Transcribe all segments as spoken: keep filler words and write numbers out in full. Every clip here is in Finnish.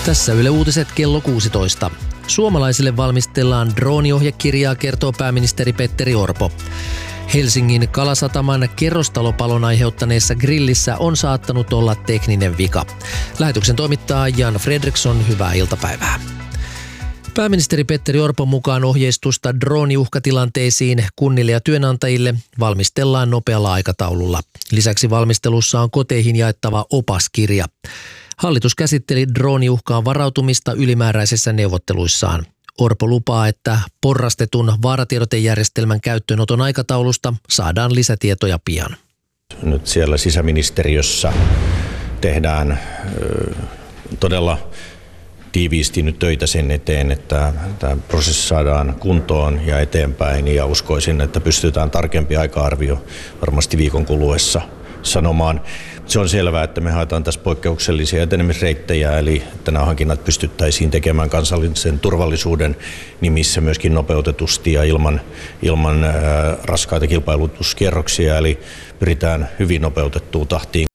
Tässä Yle Uutiset kello kuusitoista. Suomalaisille valmistellaan drooniohjekirjaa, kertoo pääministeri Petteri Orpo. Helsingin Kalasataman kerrostalopalon aiheuttaneessa grillissä on saattanut olla tekninen vika. Lähetyksen toimittaa Jan Fredriksson, hyvää iltapäivää. Pääministeri Petteri Orpon mukaan ohjeistusta drooniuhkatilanteisiin kunnille ja työnantajille valmistellaan nopealla aikataululla. Lisäksi valmistelussa on koteihin jaettava opaskirja. Hallitus käsitteli drooniuhkaan varautumista ylimääräisissä neuvotteluissaan. Orpo lupaa, että porrastetun vaaratiedotejärjestelmän käyttöönoton aikataulusta saadaan lisätietoja pian. Nyt siellä sisäministeriössä tehdään ö, todella tiiviisti nyt töitä sen eteen, että tämä prosessi saadaan kuntoon ja eteenpäin, ja uskoisin, että pystytään tarkempi aika-arvio varmasti viikon kuluessa sanomaan. Se on selvää, että me haetaan tässä poikkeuksellisia etenemisreittejä, eli että nämä hankinnat pystyttäisiin tekemään kansallisen turvallisuuden nimissä myöskin nopeutetusti ja ilman, ilman ää, raskaita kilpailutuskierroksia, eli pyritään hyvin nopeutettuun tahtiin.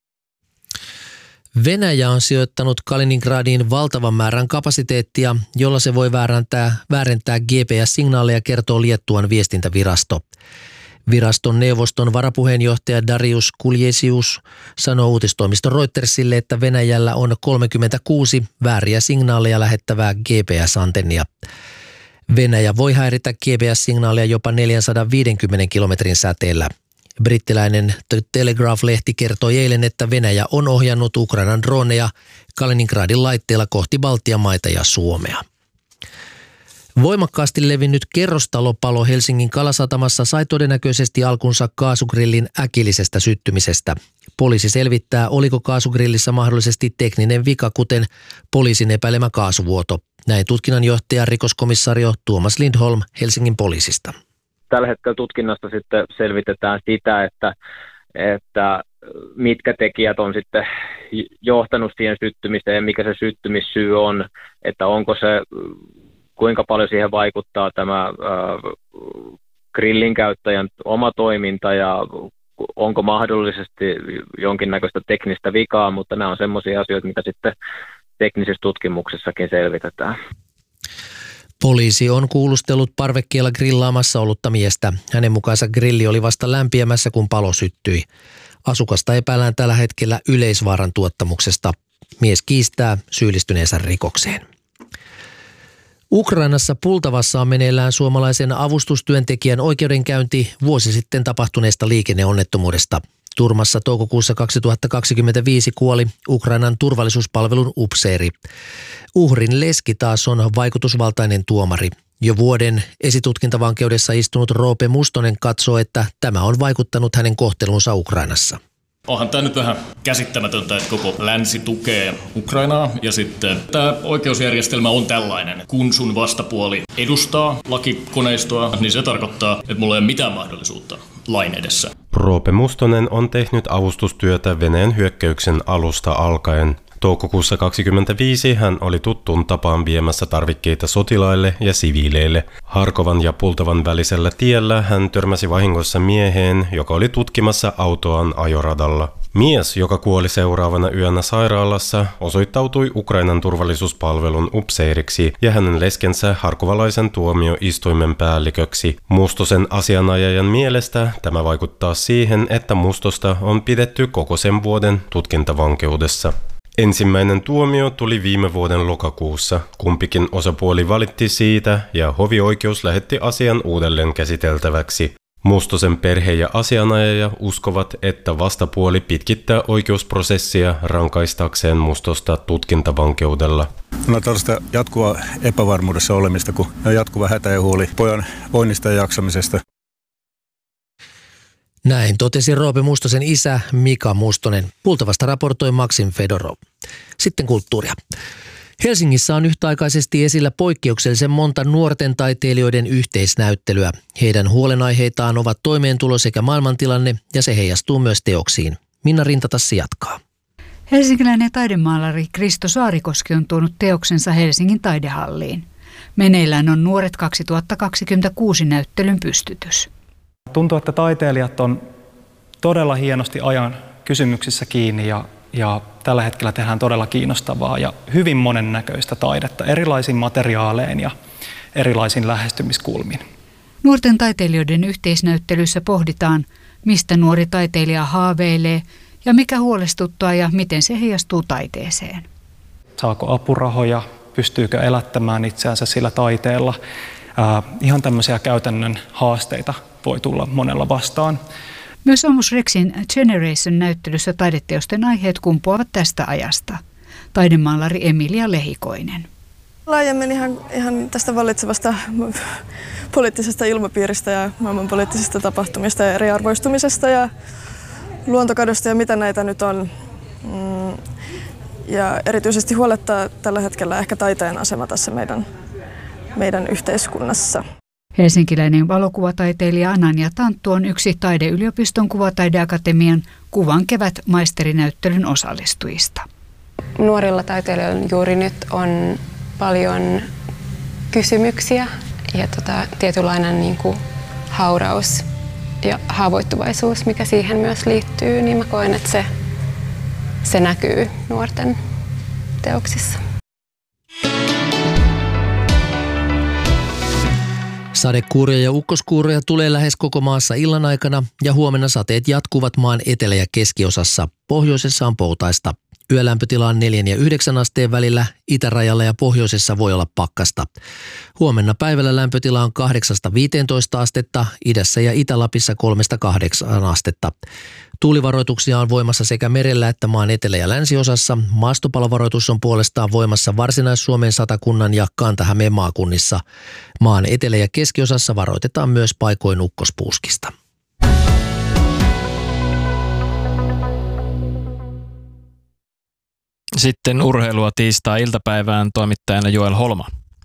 Venäjä on sijoittanut Kaliningradiin valtavan määrän kapasiteettia, jolla se voi väärentää, väärentää G P S-signaaleja, kertoo Liettuan viestintävirasto. Viraston neuvoston varapuheenjohtaja Darius Kuljesius sanoo uutistoimisto Reutersille, että Venäjällä on kolmekymmentäkuusi vääriä signaaleja lähettävää G P S-antennia. Venäjä voi häiritä G P S-signaaleja jopa neljäsataaviisikymmentä kilometrin säteellä. Brittiläinen The Telegraph-lehti kertoi eilen, että Venäjä on ohjannut Ukrainan droneja Kaliningradin laitteella kohti Baltian maita ja Suomea. Voimakkaasti levinnyt kerrostalopalo Helsingin Kalasatamassa sai todennäköisesti alkunsa kaasugrillin äkillisestä syttymisestä. Poliisi selvittää, oliko kaasugrillissä mahdollisesti tekninen vika, kuten poliisin epäilemä kaasuvuoto. Näin tutkinnanjohtaja rikoskomissario Tuomas Lindholm Helsingin poliisista. Tällä hetkellä tutkinnasta sitten selvitetään sitä, että, että mitkä tekijät on sitten johtanut siihen syttymiseen ja mikä se syttymissyy on, että onko se, kuinka paljon siihen vaikuttaa tämä äh, grillin käyttäjän oma toiminta ja onko mahdollisesti jonkinnäköistä teknistä vikaa, mutta nämä on semmoisia asioita, mitä sitten teknisessä tutkimuksessakin selvitetään. Poliisi on kuulustellut parvekkeella grillaamassa ollutta miestä. Hänen mukaansa grilli oli vasta lämpiämässä, kun palo syttyi. Asukasta epäillään tällä hetkellä yleisvaaran tuottamuksesta. Mies kiistää syyllistyneensä rikokseen. Ukrainassa Pultavassa on meneillään suomalaisen avustustyöntekijän oikeudenkäynti vuosi sitten tapahtuneesta liikenneonnettomuudesta. Turmassa toukokuussa kaksituhattakaksikymmentäviisi kuoli Ukrainan turvallisuuspalvelun upseeri. Uhrin leski taas on vaikutusvaltainen tuomari. Jo vuoden esitutkintavankeudessa istunut Roope Mustonen katsoo, että tämä on vaikuttanut hänen kohtelunsa Ukrainassa. Onhan tämä nyt vähän käsittämätöntä, että koko länsi tukee Ukrainaa ja sitten tämä oikeusjärjestelmä on tällainen. Kun sun vastapuoli edustaa lakikoneistoa, niin se tarkoittaa, että mulla ei ole mitään mahdollisuutta lain edessä. Roope Mustonen on tehnyt avustustyötä Venäjän hyökkäyksen alusta alkaen. Toukokuussa kaksikymmentäviisi hän oli tuttuun tapaan viemässä tarvikkeita sotilaille ja siviileille. Harkovan ja Pultavan välisellä tiellä hän törmäsi vahingossa mieheen, joka oli tutkimassa autoaan ajoradalla. Mies, joka kuoli seuraavana yönä sairaalassa, osoittautui Ukrainan turvallisuuspalvelun upseeriksi ja hänen leskensä harkovalaisen tuomioistuimen päälliköksi. Mustosen asianajajan mielestä tämä vaikuttaa siihen, että Mustosta on pidetty koko sen vuoden tutkintavankeudessa. Ensimmäinen tuomio tuli viime vuoden lokakuussa. Kumpikin osapuoli valitti siitä ja hovioikeus lähetti asian uudelleen käsiteltäväksi. Mustosen perhe ja asianajaja uskovat, että vastapuoli pitkittää oikeusprosessia rankaistakseen Mustosta tutkintavankeudella. No tällaista jatkuvaa epävarmuudessa olemista, kun on jatkuva hätä ja huoli pojan voinnista ja jaksamisesta. Näin totesi Roope Mustosen isä Mika Mustonen. Pultavasta raportoi Maksim Fedorov. Sitten kulttuuria. Helsingissä on yhtäaikaisesti esillä poikkeuksellisen monta nuorten taiteilijoiden yhteisnäyttelyä. Heidän huolenaiheitaan ovat toimeentulo sekä maailmantilanne, ja se heijastuu myös teoksiin. Minna Rintatassi jatkaa. Helsinkiläinen taidemaalari Kristo Saarikoski on tuonut teoksensa Helsingin taidehalliin. Meneillään on Nuoret kaksituhattakaksikymmentäkuusi näyttelyn pystytys. Tuntuu, että taiteilijat on todella hienosti ajan kysymyksissä kiinni ja Ja tällä hetkellä tehdään todella kiinnostavaa ja hyvin monennäköistä taidetta erilaisin materiaalein ja erilaisin lähestymiskulmin. Nuorten taiteilijoiden yhteisnäyttelyssä pohditaan, mistä nuori taiteilija haaveilee ja mikä huolestuttaa ja miten se heijastuu taiteeseen. Saako apurahoja, pystyykö elättämään itseänsä sillä taiteella? Äh, ihan tämmöisiä käytännön haasteita voi tulla monella vastaan. Myös Omus Rexin Generation-näyttelyssä taideteosten aiheet kumpuavat tästä ajasta. Taidemaalari Emilia Lehikoinen. Laajemmin ihan, ihan tästä vallitsevasta poliittisesta ilmapiiristä ja maailmanpoliittisista tapahtumista ja eriarvoistumisesta ja luontokadosta ja mitä näitä nyt on. Ja erityisesti huolettaa tällä hetkellä ehkä taiteen asema tässä meidän, meidän yhteiskunnassa. Helsinkiläinen valokuvataiteilija Anania Tanttu on yksi Taideyliopiston kuvataideakatemian Kuvan kevät -maisterinäyttelyn osallistujista. Nuorilla taiteilijoilla juuri nyt on paljon kysymyksiä ja tota, tietynlainen niin kuin hauraus ja haavoittuvaisuus, mikä siihen myös liittyy, niin mä koen, että se, se näkyy nuorten teoksissa. Sadekuuria ja ukkoskuuria tulee lähes koko maassa illan aikana ja huomenna sateet jatkuvat maan etelä- ja keskiosassa. Pohjoisessa on poutaista. Yölämpötila on neljän ja yhdeksän asteen välillä, itärajalla ja pohjoisessa voi olla pakkasta. Huomenna päivällä lämpötila on kahdeksasta viiteentoista astetta, idässä ja Itä-Lapissa kolmesta kahdeksaan astetta. Tuulivaroituksia on voimassa sekä merellä että maan etelä- ja länsiosassa. Maastopalovaroitus on puolestaan voimassa Varsinais-Suomen, Satakunnan ja Kanta-Hämeen maakunnissa. Maan etelä- ja keskiosassa varoitetaan myös paikoin ukkospuuskista. Sitten urheilua tiistai-iltapäivään, toimittajana Joel Holma.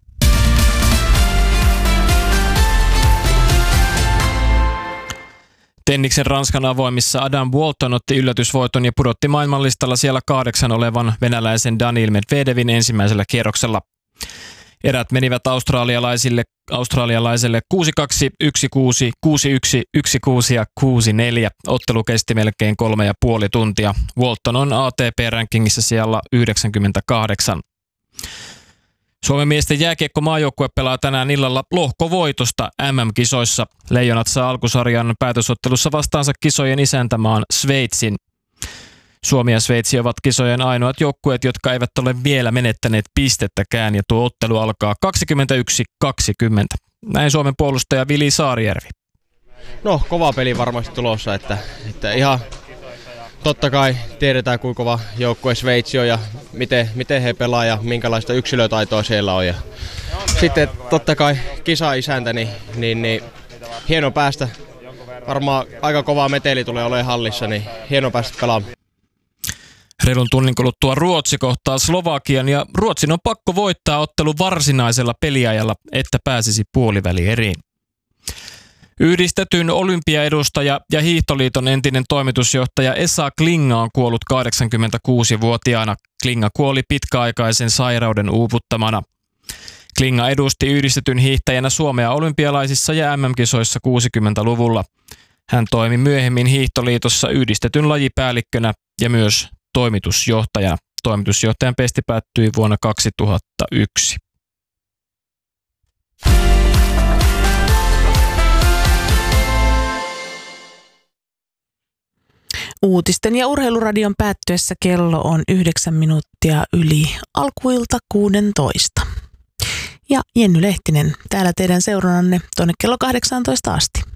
Tenniksen Ranskan avoimissa Adam Walton otti yllätysvoiton ja pudotti maailmanlistalla siellä kahdeksan olevan venäläisen Daniil Medvedevin ensimmäisellä kierroksella. Erät menivät australialaisille, australialaiselle kuusi kaksi, yksi kuusi, kuusi yksi, yksi kuusi ja kuusi neljä. Ottelu kesti melkein kolme ja puoli tuntia. Walton on A T P-rankingissa siellä yhdeksänkymmentäkahdeksan. Suomen miesten jääkiekko-maajoukkue pelaa tänään illalla lohkovoitosta M M-kisoissa. Leijonat saa alkusarjan päätösottelussa vastaansa kisojen isäntämaan Sveitsin. Suomi ja Sveitsi ovat kisojen ainoat joukkueet, jotka eivät ole vielä menettäneet pistettäkään, ja tuo ottelu alkaa kaksikymmentäyksi kaksikymmentä. Näin Suomen puolustaja Vili Saarijärvi. No, kova peli varmasti tulossa, että, että ihan totta kai tiedetään, kuinka kova joukkue Sveitsi on ja miten, miten he pelaa ja minkälaista yksilötaitoa siellä on. Ja sitten totta kai kisa-isäntä, niin, niin, niin hieno päästä. Varmaan aika kova meteli tulee olemaan hallissa, niin hieno päästä pelaamaan. Reilun tunnin kuluttua Ruotsi kohtaa Slovakian ja Ruotsin on pakko voittaa ottelu varsinaisella peliajalla, että pääsisi puolivälieriin. Yhdistetyn olympiaedustaja ja Hiihtoliiton entinen toimitusjohtaja Esa Klinga on kuollut kahdeksankymmentäkuusivuotiaana. Klinga kuoli pitkäaikaisen sairauden uuvuttamana. Klinga edusti yhdistetyn hiihtäjänä Suomea olympialaisissa ja M M-kisoissa kuusikymmentäluvulla. Hän toimi myöhemmin Hiihtoliitossa yhdistetyn lajipäällikkönä ja myös toimitusjohtajana. Toimitusjohtajan pesti päättyi vuonna kaksituhattayksi. Uutisten ja urheiluradion päättyessä kello on yhdeksän minuuttia yli alkuilta kuusitoista. Ja Jenny Lehtinen täällä teidän seurannanne tuonne kello kahdeksantoista asti.